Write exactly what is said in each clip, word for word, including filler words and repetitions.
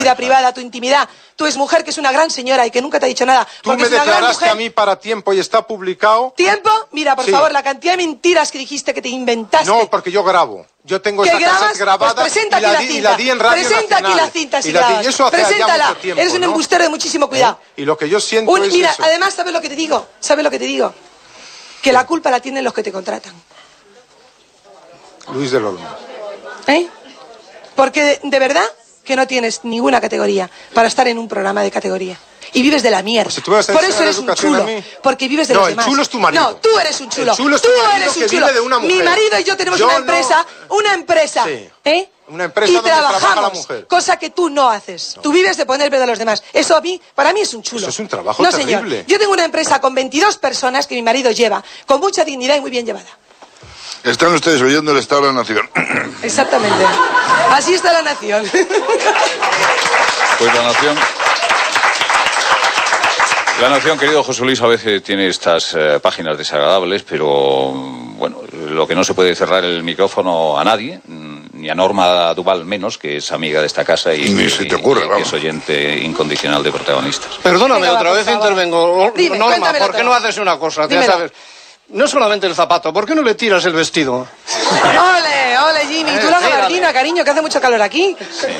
vida privada, tu intimidad. Tú es mujer, que es una gran señora y que nunca te ha dicho nada. Tú me declaraste a mí para Tiempo y está publicado. ¿Tiempo? Mira, por sí. favor, la cantidad de mentiras que dijiste que te inventaste. No, porque yo grabo. Yo tengo esta cassette grabada pues presenta y, la aquí di, la y la di en Radio Presenta Nacional. aquí la cinta si y la grabas. di, y eso hace Preséntala. ya mucho tiempo, Eres un ¿no? embustero de muchísimo cuidado. ¿Eh? Y lo que yo siento un, es Mira, eso. además, ¿sabes lo que te digo? ¿Sabes lo que te digo? Que la culpa la tienen los que te contratan. Luis del Olmo. ¿Eh? Porque de, de verdad que no tienes ninguna categoría para estar en un programa de categoría. Y vives de la mierda. Pues si tú vas a Por eso eres un educación chulo. a mí. Porque vives de No, los el demás. chulo es tu marido. No, tú eres un chulo. El chulo es tú tu marido eres un que chulo. vive de una mujer. Mi marido y yo tenemos Yo una no- empresa, una empresa. Sí. ¿Eh? Una empresa y donde trabaja trabajamos, la mujer. cosa que tú no haces. No. Tú vives de poner pedo a los demás. Eso a mí, para mí es un chulo. Eso es un trabajo no, terrible. Señor. Yo tengo una empresa con veintidós personas que mi marido lleva, con mucha dignidad y muy bien llevada. Están ustedes oyendo el Estado de la Nación. Exactamente. Así está la nación. Pues la nación... La Nación, querido José Luis, a veces tiene estas eh, páginas desagradables, pero bueno, lo que no se puede cerrar el micrófono a nadie, ni a Norma Duval menos, que es amiga de esta casa y, Ni se te ocurre, y que vamos. es oyente incondicional de Protagonistas. Perdóname, Venga, va, otra por vez favor. intervengo. Dime, Norma, cuéntamelo ¿por qué todo. no haces una cosa? Ya Dímelo. sabes. No solamente el zapato, ¿por qué no le tiras el vestido? Ole, ole, Jimmy. Tú la Eh, gabardina, tírale. cariño, que hace mucho calor aquí.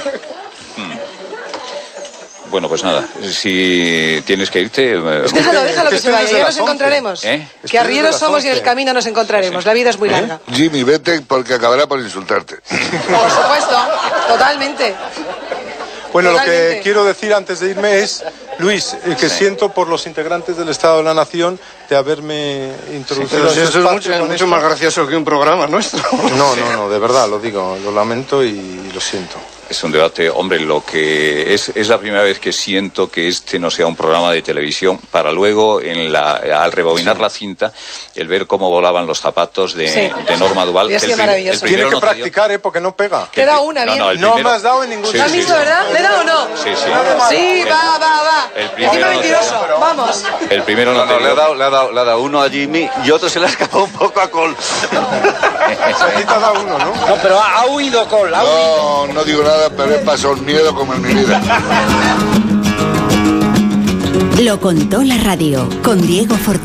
Bueno, pues nada, si tienes que irte... eh, Déjalo, déjalo que que se estoy vaya. desde Ya las nos once. encontraremos. ¿Eh? Que Estoy arrieros desde las somos y en el once. camino nos encontraremos. La vida es muy larga. Jimmy, vete porque acabará por insultarte. Por supuesto, totalmente. Bueno, lo que Totalmente. quiero decir antes de irme es, Luis, el que siento por los integrantes del Estado de la Nación de haberme introducido Pero en si este eso es espacio mucho, con mucho esto. más gracioso que un programa nuestro. No, no, no, de verdad, lo digo, lo lamento y lo siento. Es un debate, hombre, lo que es, es la primera vez que siento que este no sea un programa de televisión para luego, en la, al rebobinar la cinta, el ver cómo volaban los zapatos de, Sí. de Norma Duval. Hubiera que sido el prim- maravilloso. el Tiene primero que no te dio- practicar, ¿eh? Porque no pega. Te da una, No, bien. no, el No primero- me has dado en ningún Sí, ¿Lo has sí, visto, sí. verdad? ¿Le da o no? Sí, sí. Sí, va, va, va. El Encima primero no te mentiroso. dio. Vamos. El primero no, No, te no, le ha dio. dado, le ha dado, le ha dado uno a Jimmy y otro se le ha escapado un poco a Col. A ti te ha dado uno, ¿no? No, pero ha, ha huido Col, ha huido. No, no digo nada, pero he pasado miedo como en mi vida. Lo contó la radio con Diego Fortuna.